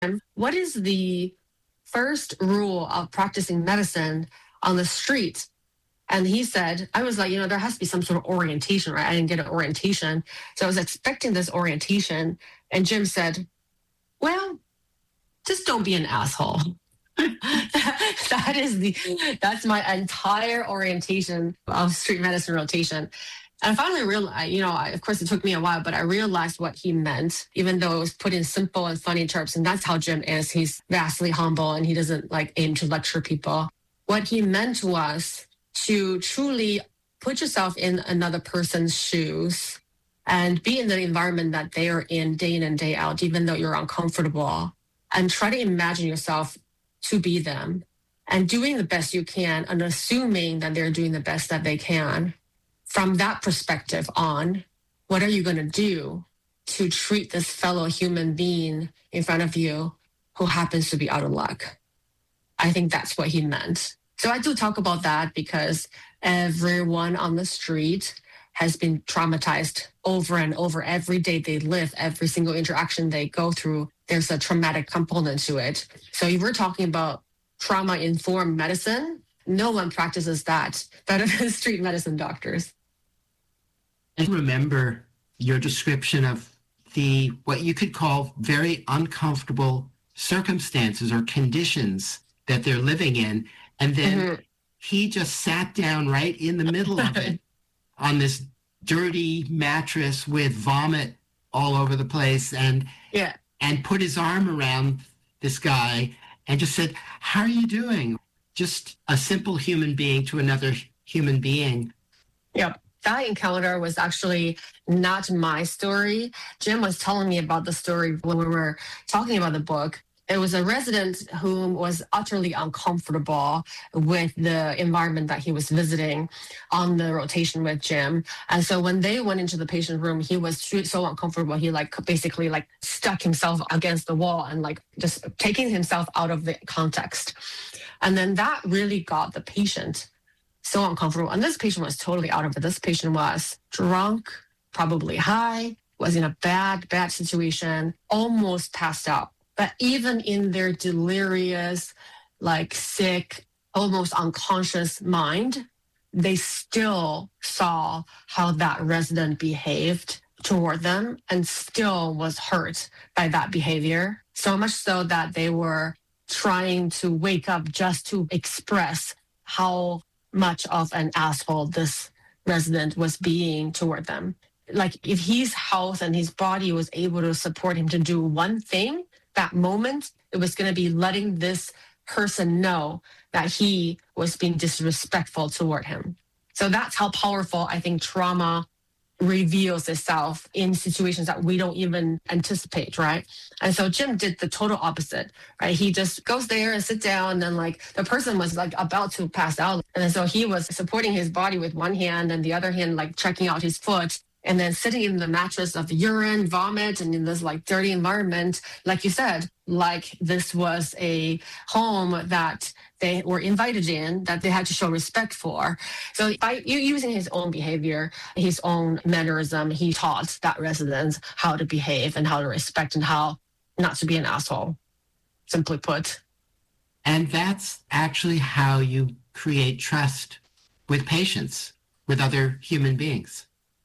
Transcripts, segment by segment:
what is the first rule of practicing medicine on the street? And he said, I was like, there has to be some sort of orientation, right? I didn't get an orientation. So I was expecting this orientation. And Jim said, well, just don't be an asshole. That's my entire orientation of street medicine rotation. And I finally realized, of course it took me a while, but I realized what he meant, even though it was put in simple and funny terms. And that's how Jim is. He's vastly humble and he doesn't aim to lecture people. What he meant was to truly put yourself in another person's shoes and be in the environment that they are in and day out, even though you're uncomfortable, and try to imagine yourself to be them and doing the best you can and assuming that they're doing the best that they can. From that perspective on, what are you going to do to treat this fellow human being in front of you who happens to be out of luck? I think that's what he meant. So I do talk about that because everyone on the street has been traumatized over and over. Every day they live, every single interaction they go through, there's a traumatic component to it. So if we're talking about trauma-informed medicine, no one practices that better than street medicine doctors. I remember your description of what you could call very uncomfortable circumstances or conditions that they're living in. And then he just sat down right in the middle of it on this dirty mattress with vomit all over the place and put his arm around this guy and just said, how are you doing? Just a simple human being to another human being. Yep. That encounter was actually not my story. Jim was telling me about the story when we were talking about the book. It was a resident who was utterly uncomfortable with the environment that he was visiting on the rotation with Jim. And so when they went into the patient room, he was so uncomfortable. He basically stuck himself against the wall and just taking himself out of the context. And then that really got the patient so uncomfortable. And this patient was totally out of it. This patient was drunk, probably high, was in a bad situation, almost passed out. But even in their delirious, sick, almost unconscious mind, they still saw how that resident behaved toward them and still was hurt by that behavior. So much so that they were trying to wake up just to express how much of an asshole this resident was being toward them. If his health and his body was able to support him to do one thing, that moment, it was going to be letting this person know that he was being disrespectful toward him. So that's how powerful I think trauma reveals itself in situations that we don't even anticipate, right? And so Jim did the total opposite, right? He just goes there and sit down, and then the person was about to pass out. And then so he was supporting his body with one hand and the other hand checking out his foot, and then sitting in the mattress of urine, vomit, and in this like dirty environment, like you said, like this was a home that they were invited in, that they had to show respect for. So by using his own behavior, his own mannerism, he taught that residents how to behave and how to respect and how not to be an asshole, simply put. And that's actually how you create trust with patients, with other human beings.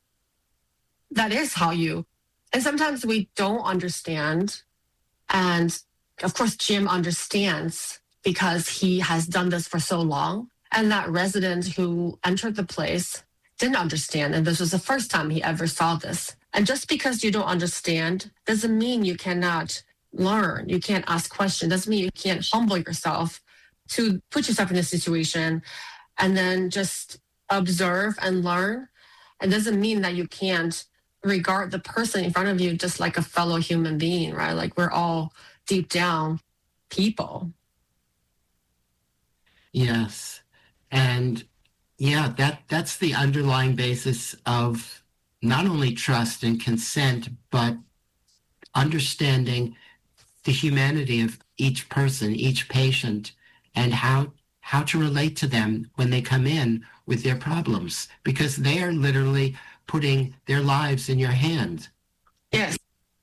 That is how you, and sometimes we don't understand. And of course, Jim understands because he has done this for so long. And that resident who entered the place didn't understand. And this was the first time he ever saw this. And just because you don't understand doesn't mean you cannot learn. You can't ask questions. Doesn't mean you can't humble yourself to put yourself in a situation and then just observe and learn. It doesn't mean that you can't regard the person in front of you just like a fellow human being, right? Like we're all deep down people. Yes. And yeah, that's the underlying basis of not only trust and consent, but understanding the humanity of each person, each patient, and how to relate to them when they come in with their problems, because they are literally putting their lives in your hands. Yes.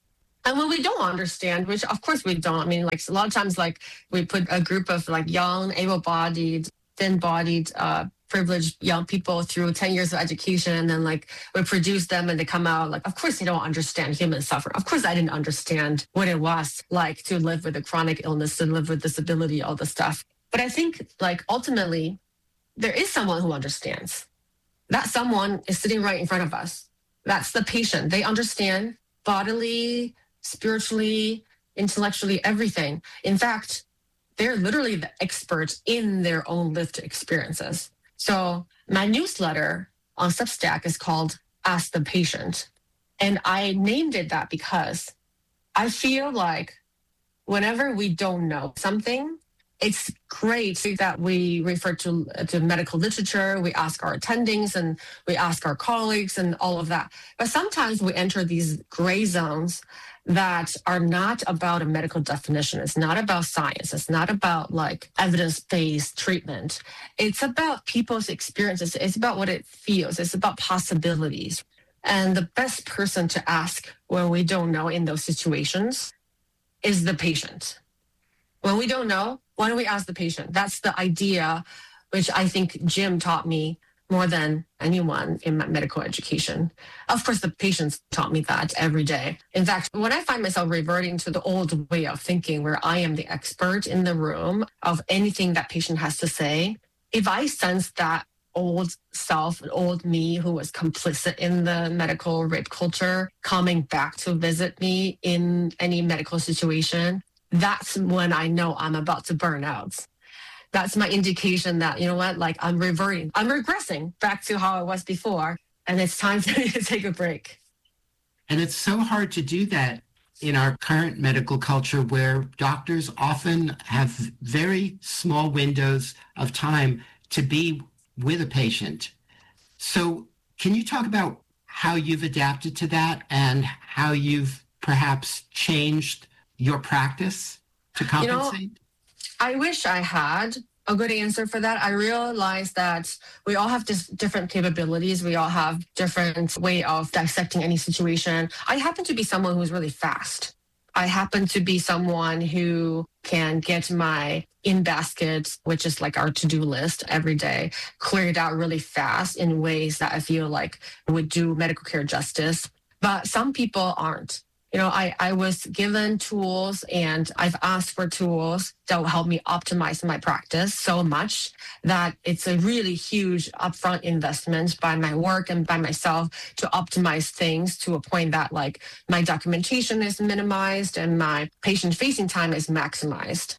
And when we don't understand, which of course we don't, I mean, like a lot of times, like we put a group of like young, able-bodied, thin-bodied, privileged young people through 10 years of education, and then like we produce them and they come out like, of course they don't understand human suffering. Of course I didn't understand what it was like to live with a chronic illness, to live with disability, all this stuff. But I think like ultimately there is someone who understands. That someone is sitting right in front of us. That's the patient. They understand bodily, spiritually, intellectually, everything. In fact, they're literally the experts in their own lived experiences. So my newsletter on Substack is called Ask the Patient. And I named it that because I feel like whenever we don't know something, it's great that we refer to medical literature, we ask our attendings and we ask our colleagues and all of that. But sometimes we enter these gray zones that are not about a medical definition. It's not about science. It's not about like evidence-based treatment. It's about people's experiences. It's about what it feels. It's about possibilities. And the best person to ask when we don't know in those situations is the patient. When we don't know, why don't we ask the patient? That's the idea, which I think Jim taught me more than anyone in my medical education. Of course, the patients taught me that every day. In fact, when I find myself reverting to the old way of thinking where I am the expert in the room of anything that patient has to say, if I sense that old self, old me who was complicit in the medical rape culture coming back to visit me in any medical situation, that's when I know I'm about to burn out. That's my indication that, you know what, like I'm regressing back to how I was before, and it's time for me to take a break. And it's so hard to do that in our current medical culture where doctors often have very small windows of time to be with a patient. So can you talk about how you've adapted to that and how you've perhaps changed your practice to compensate? You know, I wish I had a good answer for that. I realize that we all have different capabilities. We all have different way of dissecting any situation. I happen to be someone who's really fast. I happen to be someone who can get my in basket, which is like our to-do list every day, cleared out really fast in ways that I feel like would do medical care justice. But some people aren't. You know, I was given tools and I've asked for tools that will help me optimize my practice so much that it's a really huge upfront investment by my work and by myself to optimize things to a point that like my documentation is minimized and my patient-facing time is maximized.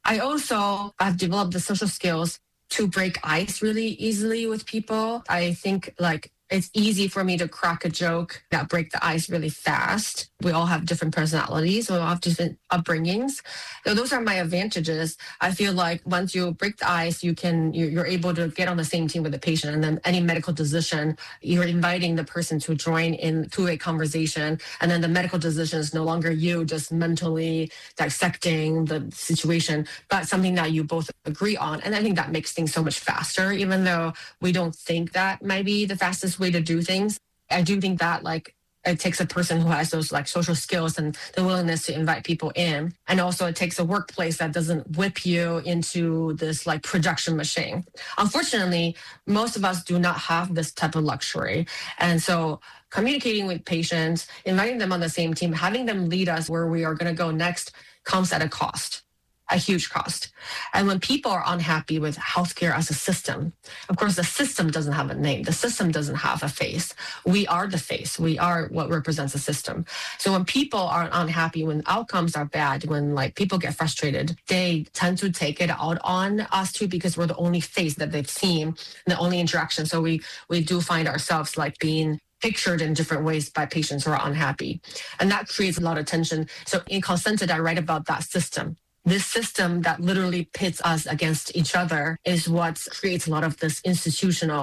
I've developed the social skills to break ice really easily with people. I think like it's easy for me to crack a joke that break the ice really fast. We all have different personalities. We all have different upbringings. So those are my advantages. I feel like once you break the ice, you're able to get on the same team with the patient. And then any medical decision, you're inviting the person to join into a conversation. And then the medical decision is no longer you just mentally dissecting the situation, but something that you both agree on. And I think that makes things so much faster, even though we don't think that might be the fastest way to do things. I do think that like it takes a person who has those like social skills and the willingness to invite people in. And also it takes a workplace that doesn't whip you into this like production machine. Unfortunately, most of us do not have this type of luxury. And so communicating with patients, inviting them on the same team, having them lead us where we are going to go next comes at a cost. A huge cost. And when people are unhappy with healthcare as a system, of course, the system doesn't have a name. The system doesn't have a face. We are the face. We are what represents the system. So when people are unhappy, when outcomes are bad, when like people get frustrated, they tend to take it out on us too, because we're the only face that they've seen, the only interaction. So we do find ourselves like being pictured in different ways by patients who are unhappy. And that creates a lot of tension. So in Consented, I write about that system. This system that literally pits us against each other is what creates a lot of this institutional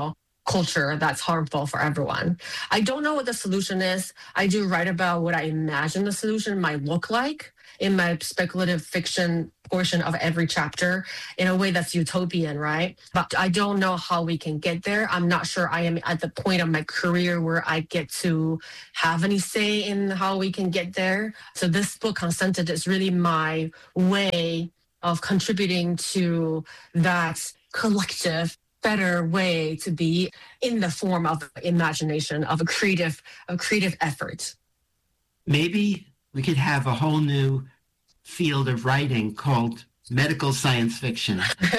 culture that's harmful for everyone. I don't know what the solution is. I do write about what I imagine the solution might look like in my speculative fiction portion of every chapter in a way that's utopian, right? But I don't know how we can get there. I'm not sure I am at the point of my career where I get to have any say in how we can get there. So this book, Consented, is really my way of contributing to that collective better way to be in the form of imagination, of a creative effort. Maybe we could have a whole new field of writing called medical science fiction.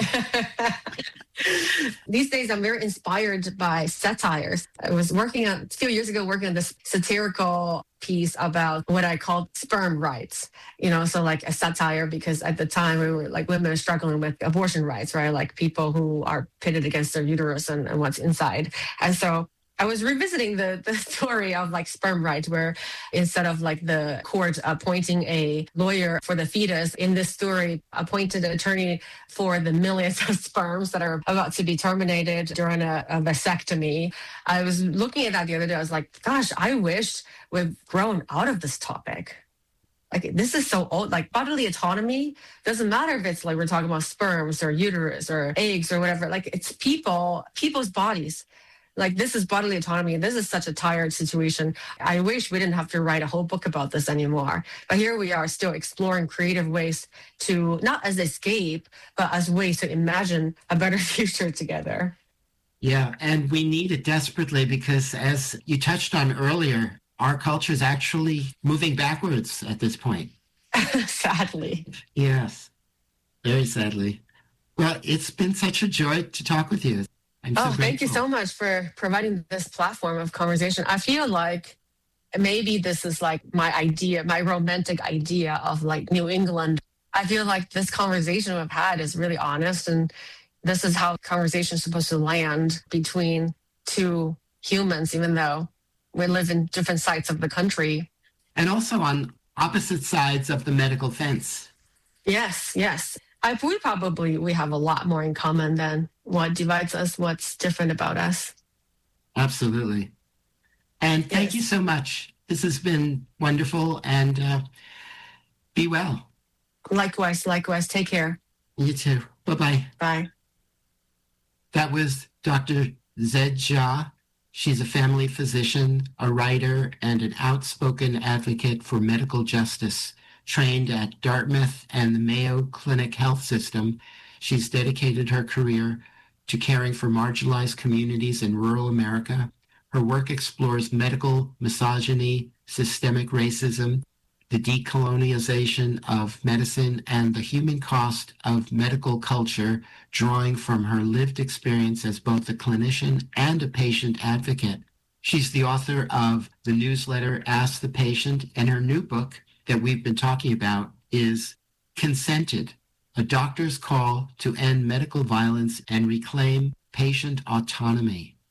These days, I'm very inspired by satires. I was a few years ago, working on this satirical piece about what I called sperm rights. So like a satire, because at the time we were like women struggling with abortion rights, right? Like people who are pitted against their uterus and what's inside. And so I was revisiting the story of like sperm rights, where instead of like the court appointing a lawyer for the fetus, in this story appointed an attorney for the millions of sperms that are about to be terminated during a vasectomy. I was looking at that the other day. I was like, gosh, I wish we've grown out of this topic. Like, this is so old. Like, bodily autonomy doesn't matter if it's like we're talking about sperms or uterus or eggs or whatever. Like, it's people's bodies. Like, this is bodily autonomy. This is such a tired situation. I wish we didn't have to write a whole book about this anymore. But here we are still exploring creative ways to, not as escape, but as ways to imagine a better future together. Yeah, and we need it desperately because, as you touched on earlier, our culture is actually moving backwards at this point. Sadly. Yes, very sadly. Well, it's been such a joy to talk with you. Thank you so much for providing this platform of conversation. I feel like maybe this is like my romantic idea of like New England. I feel like this conversation we've had is really honest, and this is how conversation is supposed to land between two humans, even though we live in different sides of the country. And also on opposite sides of the medical fence. Yes. We have a lot more in common than what divides us, what's different about us. Absolutely. And thank you so much. This has been wonderful, and be well. Likewise. Take care. You too. Bye-bye. Bye. That was Dr. Zed Jia. She's a family physician, a writer, and an outspoken advocate for medical justice. Trained at Dartmouth and the Mayo Clinic Health System, she's dedicated her career to caring for marginalized communities in rural America. Her work explores medical misogyny, systemic racism, the decolonization of medicine, and the human cost of medical culture, drawing from her lived experience as both a clinician and a patient advocate. She's the author of the newsletter Ask the Patient, and her new book that we've been talking about is Consented, a doctor's call to end medical violence and reclaim patient autonomy.